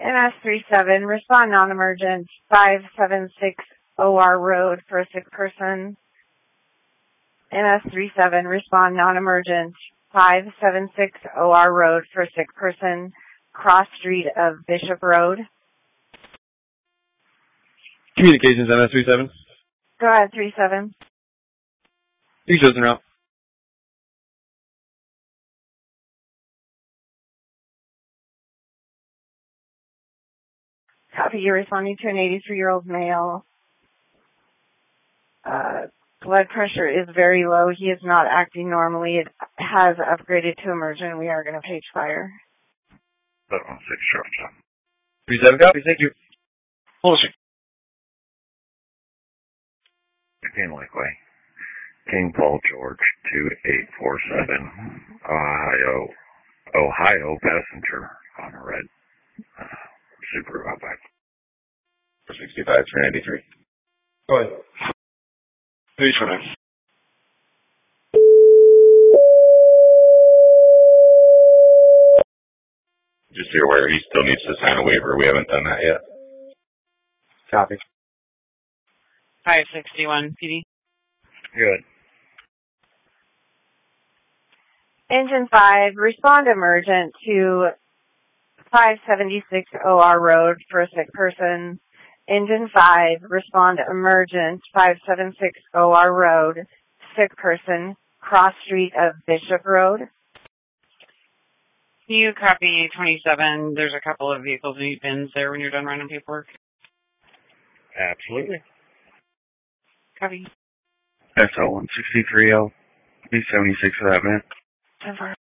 MS37, respond non-emergent, 576 OR Road for a sick person. MS37, respond non-emergent, 576 OR Road for a sick person, cross street of Bishop Road. Communications, MS37. Go ahead, 37. You chosen route. Copy, you're responding to an 83-year-old male. Blood pressure is very low. He is not acting normally. It has upgraded to emergent. We are going to page fire. 716, short. 37 copy, thank you. Hold on. King Lakeway. King Paul George 2847. Ohio passenger on a red Subaru Outback. 65, 393. Go ahead. 329. Just so you're aware, he still needs to sign a waiver. We haven't done that yet. Copy. 561, PD. Good. Engine 5, respond emergent to 576 OR Road for a sick person. Engine 5, respond emergent, 576 OR Road, sick person, cross street of Bishop Road. Can you copy 27? There's a couple of vehicles and bins there when you're done running paperwork. Absolutely. Copy. SO 163L, B76 for that man. 10-4.